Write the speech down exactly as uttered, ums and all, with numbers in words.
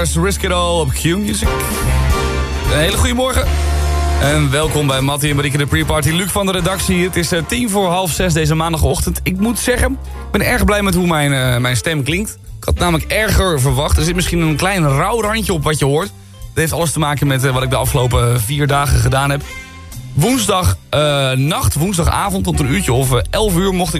Stars, Risk It All op Q-Music. Een hele goede morgen. En welkom bij Mattie en Marieke de Pre-Party. Luc van de redactie. Het is uh, tien voor half zes deze maandagochtend. Ik moet zeggen, ik ben erg blij met hoe mijn, uh, mijn stem klinkt. Ik had namelijk erger verwacht. Er zit misschien een klein rauw randje op wat je hoort. Dat heeft alles te maken met uh, wat ik de afgelopen vier dagen gedaan heb. Woensdag uh, nacht, woensdagavond tot een uurtje of uh, elf uur mocht ik